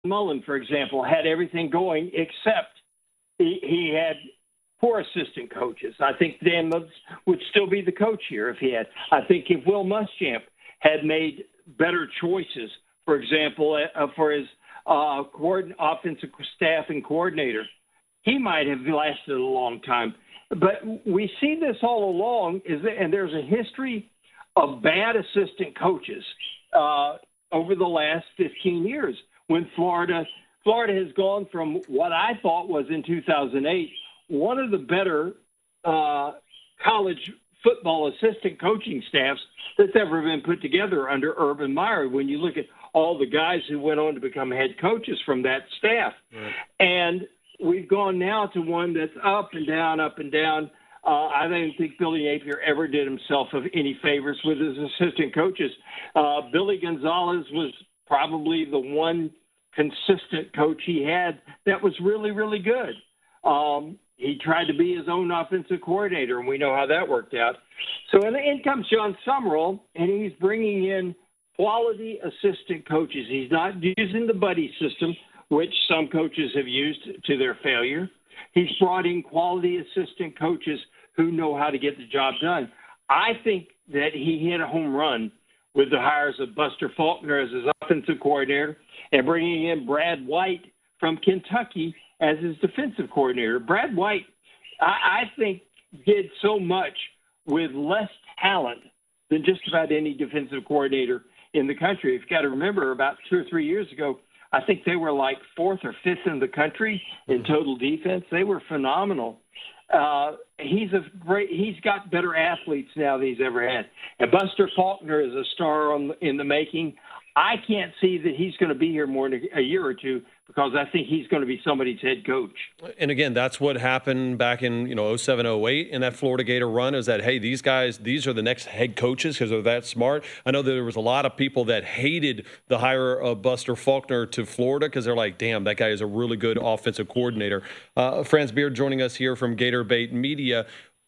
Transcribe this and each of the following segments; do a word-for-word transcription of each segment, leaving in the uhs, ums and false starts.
Mullen, for example, had everything going except he, he had poor assistant coaches. I think Dan Muggs would still be the coach here if he had. I think if Will Muschamp had made better choices, for example, uh, for his uh, coordin- offensive staff and coordinator, he might have lasted a long time. But we see this all along, is that, and there's a history of bad assistant coaches uh, over the last fifteen years. When Florida, Florida has gone from what I thought was in two thousand eight, one of the better uh, college football assistant coaching staffs that's ever been put together under Urban Meyer. When you look at all the guys who went on to become head coaches from that staff. Right. And we've gone now to one that's up and down, up and down. Uh, I don't think Billy Napier ever did himself of any favors with his assistant coaches. Uh, Billy Gonzalez was probably the one consistent coach he had that was really, really good. Um, he tried to be his own offensive coordinator, and we know how that worked out. So in, in comes John Summerall, and he's bringing in quality assistant coaches. He's not using the buddy system, which some coaches have used to their failure. He's brought in quality assistant coaches who know how to get the job done. I think that he hit a home run with the hires of Buster Faulkner as his offensive coordinator and bringing in Brad White from Kentucky as his defensive coordinator. Brad White, I, I think, did so much with less talent than just about any defensive coordinator in the country. You've got to remember, about two or three years ago, I think they were like fourth or fifth in the country in total defense. They were phenomenal. Uh, he's a great. He's got better athletes now than he's ever had. And Buster Faulkner is a star on, in the making. I can't see that he's going to be here more than a year or two because I think he's going to be somebody's head coach. And again, that's what happened back in, you know, oh seven, oh eight in that Florida Gator run, is that, hey, these guys, these are the next head coaches because they're that smart. I know that there was a lot of people that hated the hire of Buster Faulkner to Florida because they're like, damn, that guy is a really good offensive coordinator. Uh, Franz Beard joining us here from Gator Bait Media.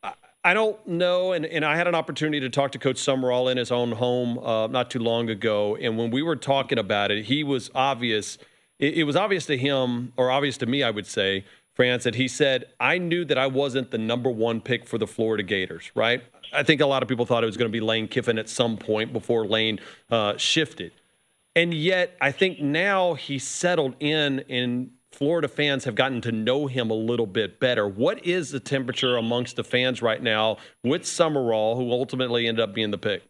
I don't know, and, and I had an opportunity to talk to Coach Summerall in his own home uh, not too long ago, and when we were talking about it, he was obvious, it, it was obvious to him, or obvious to me, I would say, France, that he said, I knew that I wasn't the number one pick for the Florida Gators, right? I think a lot of people thought it was going to be Lane Kiffin at some point before Lane uh, shifted. And yet, I think now he's settled in and Florida fans have gotten to know him a little bit better. What is the temperature amongst the fans right now with Summerall, who ultimately ended up being the pick?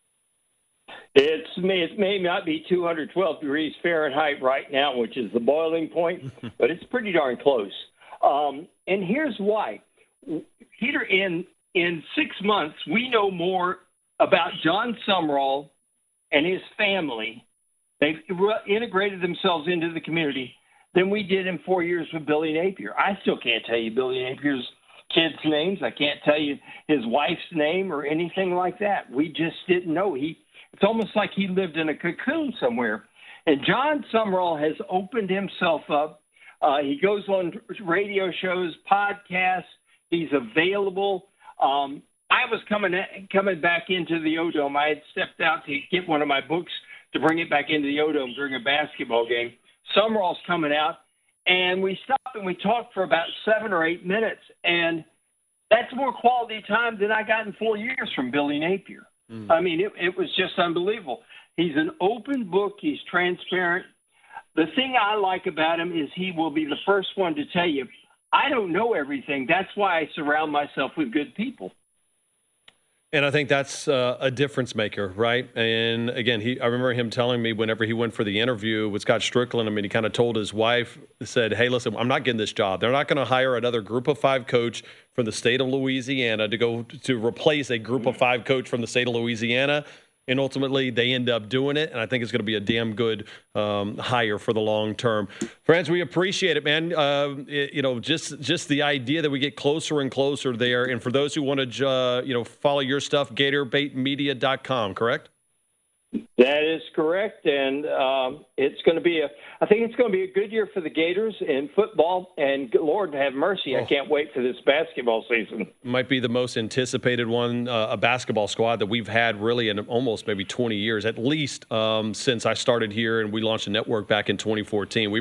It's it may not be two hundred twelve degrees Fahrenheit right now, which is the boiling point, but it's pretty darn close. Um, and here's why. Peter, in in six months, we know more about John Summerall and his family. They've integrated themselves into the community than we did in four years with Billy Napier. I still can't tell you Billy Napier's kids' names. I can't tell you his wife's name or anything like that. We just didn't know. He, it's almost like he lived in a cocoon somewhere. And John Summerall has opened himself up. Uh, he goes on radio shows, podcasts. He's available. Um, I was coming coming back into the O-Dome. I had stepped out to get one of my books to bring it back into the O-Dome during a basketball game. Summerall's coming out, and we stopped and we talked for about seven or eight minutes, and that's more quality time than I got in four years from Billy Napier. Mm. I mean, it, it was just unbelievable. He's an open book. He's transparent. The thing I like about him is he will be the first one to tell you, I don't know everything. That's why I surround myself with good people. And I think that's uh, a difference maker, right? And again, he I remember him telling me whenever he went for the interview with Scott Strickland, I mean, he kind of told his wife, said, hey, listen, I'm not getting this job. They're not going to hire another group of five coach from the state of Louisiana to go to replace a group of five coach from the state of Louisiana. And ultimately, they end up doing it, and I think it's going to be a damn good um, hire for the long term. Friends, we appreciate it, man. Uh, it, you know, just just the idea that we get closer and closer there. And for those who want to, uh, you know, follow your stuff, gator bait media dot com, correct? That is correct, and um, it's going to be a. I think it's going to be a good year for the Gators in football. And Lord have mercy, oh. I can't wait for this basketball season. Might be the most anticipated one, uh, a basketball squad that we've had really in almost maybe twenty years, at least um, since I started here and we launched a network back in twenty fourteen. We